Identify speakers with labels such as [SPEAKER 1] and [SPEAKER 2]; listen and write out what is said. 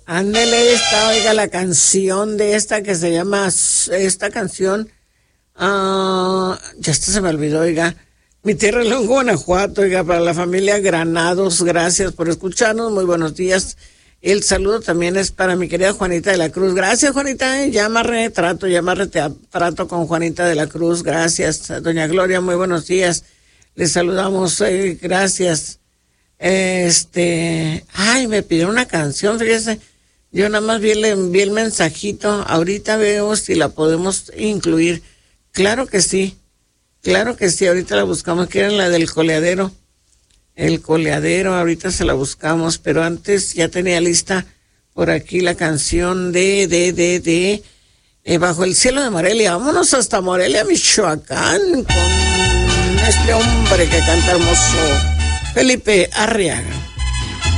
[SPEAKER 1] Ándele esta, oiga, la canción de esta que se llama, esta canción, ya hasta se me olvidó, oiga. Mi tierra es León, Guanajuato, oiga, para la familia Granados, gracias por escucharnos, muy buenos días. El saludo también es para mi querida Juanita de la Cruz. Gracias, Juanita, ya más trato con Juanita de la Cruz, gracias. Doña Gloria, muy buenos días. Les saludamos, gracias. Ay, me pidió una canción, fíjese. Yo nada más vi el mensajito. Ahorita veo si la podemos incluir. Claro que sí. Ahorita la buscamos. Quieren la del coleadero. El coleadero, ahorita se la buscamos. Pero antes ya tenía lista por aquí la canción de Bajo el cielo de Morelia. Vámonos hasta Morelia, Michoacán, con este hombre que canta hermoso, Felipe Arriaga.